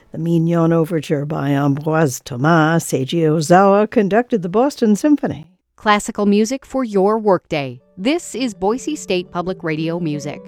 The Mignon Overture by Ambroise Thomas. Seiji Ozawa conducted the Boston Symphony. Classical music for your workday. This is Boise State Public Radio Music.